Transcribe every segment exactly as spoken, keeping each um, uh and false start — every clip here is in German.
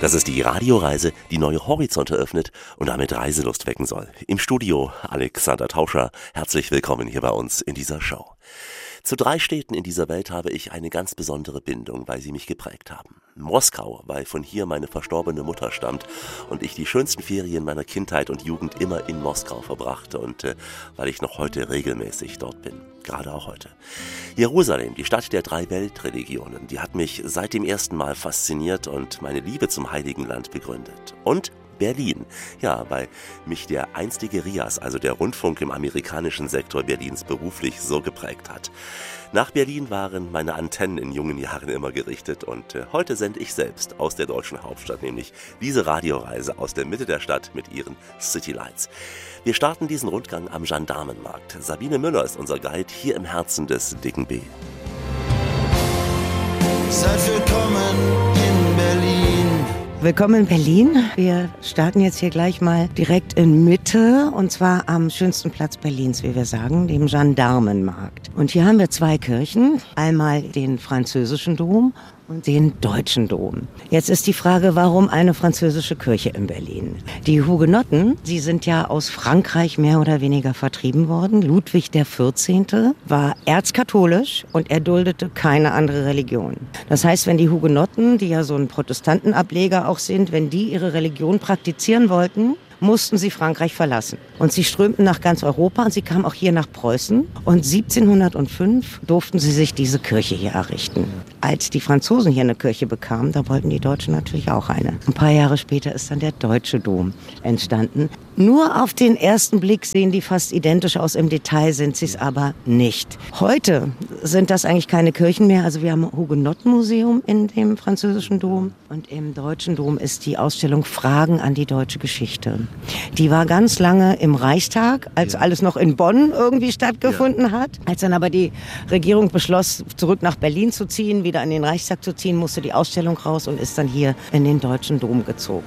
Das ist die Radioreise, die neue Horizonte öffnet und damit Reiselust wecken soll. Im Studio Alexander Tauscher. Herzlich willkommen hier bei uns in dieser Show. Zu drei Städten in dieser Welt habe ich eine ganz besondere Bindung, weil sie mich geprägt haben. Moskau, weil von hier meine verstorbene Mutter stammt und ich die schönsten Ferien meiner Kindheit und Jugend immer in Moskau verbrachte und äh, weil ich noch heute regelmäßig dort bin. Gerade auch heute. Jerusalem, die Stadt der drei Weltreligionen, die hat mich seit dem ersten Mal fasziniert und meine Liebe zum Heiligen Land begründet. Und Berlin. Ja, weil mich der einstige R I A S, also der Rundfunk im amerikanischen Sektor Berlins, beruflich so geprägt hat. Nach Berlin waren meine Antennen in jungen Jahren immer gerichtet und äh, heute sende ich selbst aus der deutschen Hauptstadt, nämlich diese Radioreise aus der Mitte der Stadt mit ihren City Lights. Wir starten diesen Rundgang am Gendarmenmarkt. Sabine Müller ist unser Guide hier im Herzen des dicken B. Seid willkommen in Berlin. Willkommen in Berlin. Wir starten jetzt hier gleich mal direkt in Mitte und zwar am schönsten Platz Berlins, wie wir sagen, dem Gendarmenmarkt. Und hier haben wir zwei Kirchen, einmal den französischen Dom und den deutschen Dom. Jetzt ist die Frage, warum eine französische Kirche in Berlin? Die Hugenotten, sie sind ja aus Frankreich mehr oder weniger vertrieben worden. Ludwig der vierzehnte war erzkatholisch und er duldete keine andere Religion. Das heißt, wenn die Hugenotten, die ja so ein Protestantenableger auch sind, wenn die ihre Religion praktizieren wollten, mussten sie Frankreich verlassen. Und sie strömten nach ganz Europa und sie kamen auch hier nach Preußen. Und siebzehnhundertfünf durften sie sich diese Kirche hier errichten. Als die Franzosen hier eine Kirche bekamen, da wollten die Deutschen natürlich auch eine. Ein paar Jahre später ist dann der Deutsche Dom entstanden. Nur auf den ersten Blick sehen die fast identisch aus, im Detail sind sie es aber nicht. Heute sind das eigentlich keine Kirchen mehr. Also wir haben ein Hugenottenmuseum in dem französischen Dom und im deutschen Dom ist die Ausstellung Fragen an die deutsche Geschichte. Die war ganz lange im Reichstag, als alles noch in Bonn irgendwie stattgefunden hat. Als dann aber die Regierung beschloss, zurück nach Berlin zu ziehen, wieder in den Reichstag zu ziehen, musste die Ausstellung raus und ist dann hier in den deutschen Dom gezogen.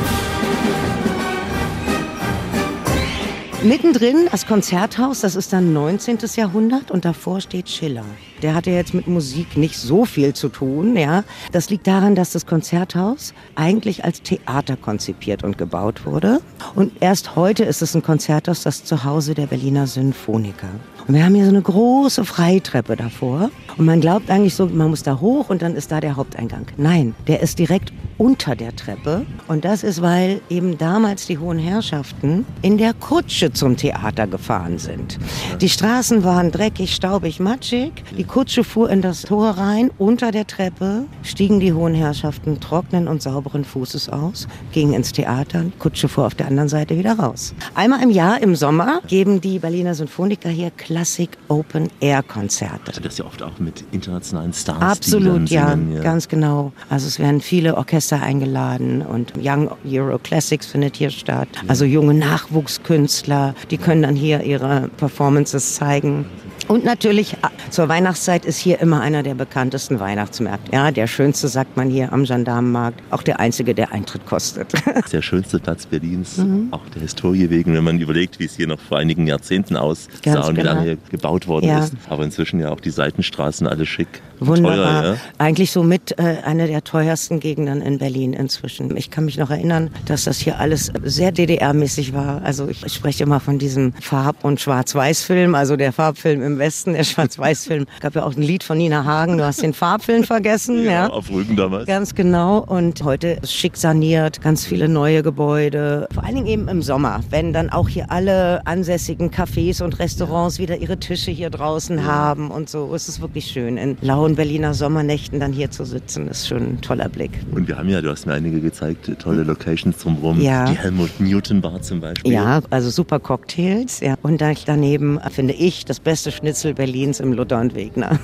Mittendrin das Konzerthaus, das ist dann neunzehnten Jahrhundert und davor steht Schiller. Der hatte jetzt mit Musik nicht so viel zu tun, ja. Das liegt daran, dass das Konzerthaus eigentlich als Theater konzipiert und gebaut wurde. Und erst heute ist es ein Konzerthaus, das Zuhause der Berliner Sinfoniker. Und wir haben hier so eine große Freitreppe davor. Und man glaubt eigentlich so, man muss da hoch und dann ist da der Haupteingang. Nein, der ist direkt unter der Treppe. Und das ist, weil eben damals die hohen Herrschaften in der Kutsche zum Theater gefahren sind. Die Straßen waren dreckig, staubig, matschig. Die Kutsche fuhr in das Tor rein. Unter der Treppe stiegen die hohen Herrschaften trockenen und sauberen Fußes aus, gingen ins Theater. Die Kutsche fuhr auf der anderen Seite wieder raus. Einmal im Jahr, im Sommer, geben die Berliner Sinfoniker hier Klassik Open Air Konzerte. Also das ist ja oft auch mit internationalen Stars. Absolut, die ja, singen, ja, ganz genau. Also es werden viele Orchester eingeladen und Young Euro Classics findet hier statt. Also junge Nachwuchskünstler, die können dann hier ihre Performances zeigen. Und natürlich, zur Weihnachtszeit ist hier immer einer der bekanntesten Weihnachtsmärkte. Ja, der schönste, sagt man hier am Gendarmenmarkt. Auch der einzige, der Eintritt kostet. Der schönste Platz Berlins, mhm. auch der Historie wegen, wenn man überlegt, wie es hier noch vor einigen Jahrzehnten aussah Ganz und wie genau. lange hier gebaut worden Ja. ist. Aber inzwischen ja auch die Seitenstraßen alle schick. Wunderbar. Teuer, ja? Eigentlich so mit äh, einer der teuersten Gegenden in Berlin inzwischen. Ich kann mich noch erinnern, dass das hier alles sehr D D R-mäßig war. Also ich spreche immer von diesem Farb- und Schwarz-Weiß-Film, also der Farbfilm im Westen, der Schwarz-Weiß-Film. Es gab ja auch ein Lied von Nina Hagen, du hast den Farbfilm vergessen. Ja, ja, auf Rügen damals. Ganz genau. Und heute ist schick saniert, ganz viele neue Gebäude. Vor allen Dingen eben im Sommer, wenn dann auch hier alle ansässigen Cafés und Restaurants wieder ihre Tische hier draußen ja. haben und so. Es ist wirklich schön, in lauen Berliner Sommernächten dann hier zu sitzen. Das ist schon ein toller Blick. Und wir haben ja, du hast mir einige gezeigt, tolle Locations drumherum. Ja. Die Helmut Newton Bar zum Beispiel. Ja, also super Cocktails. Ja. Und dann daneben finde ich das beste Schnitzel Berlins im Luther und Wegner.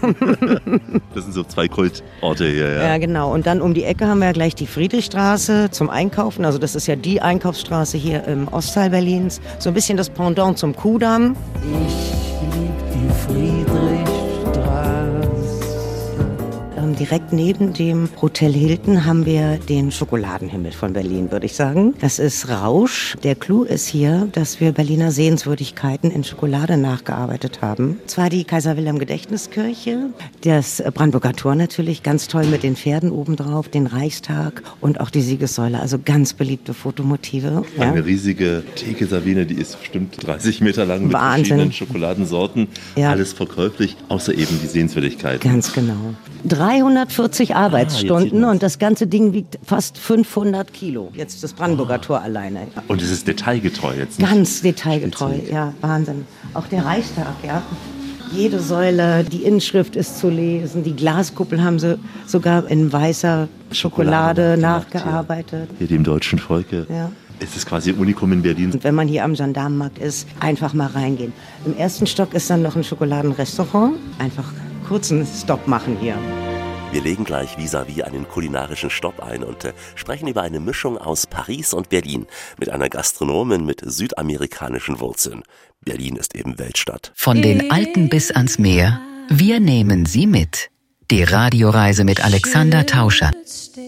Das sind so zwei Kultorte hier, ja. Ja, genau. Und dann um die Ecke haben wir ja gleich die Friedrichstraße zum Einkaufen. Also das ist ja die Einkaufsstraße hier im Ostteil Berlins. So ein bisschen das Pendant zum Kudamm. Ich lieb die Friedrichstraße. Ähm, direkt neben dem Hotel Hilton haben wir den Schokoladenhimmel von Berlin, würde ich sagen. Das ist Rausch. Der Clou ist hier, dass wir Berliner Sehenswürdigkeiten in Schokolade nachgearbeitet haben. Zwar die Kaiser-Wilhelm-Gedächtniskirche, das Brandenburger Tor natürlich, ganz toll mit den Pferden obendrauf, den Reichstag und auch die Siegessäule, also ganz beliebte Fotomotive. Ja. Eine riesige Theke, Sabine, die ist bestimmt dreißig Meter lang mit Wahnsinn. verschiedenen Schokoladensorten. Ja. Alles verkäuflich, außer eben die Sehenswürdigkeiten. Ganz genau. dreihundertvierzig Arbeitsstunden ah, und das ganze Ding wiegt fast fünfhundert Kilo. Jetzt das Brandenburger oh. Tor alleine. Ja. Und es ist detailgetreu jetzt. Nicht Ganz detailgetreu, speziell. Ja, Wahnsinn. Auch der Reichstag, ja. Jede Säule, die Inschrift ist zu lesen. Die Glaskuppel haben sie sogar in weißer Schokolade, Schokolade nachgearbeitet. Hier, hier dem deutschen Volke. Ja. Es ist quasi ein Unikum in Berlin. Und wenn man hier am Gendarmenmarkt ist, einfach mal reingehen. Im ersten Stock ist dann noch ein Schokoladenrestaurant. Einfach kurzen Stopp machen hier. Wir legen gleich vis-à-vis einen kulinarischen Stopp ein und äh, sprechen über eine Mischung aus Paris und Berlin mit einer Gastronomin mit südamerikanischen Wurzeln. Berlin ist eben Weltstadt. Von den Alpen bis ans Meer, wir nehmen Sie mit. Die Radioreise mit Alexander Tauscher.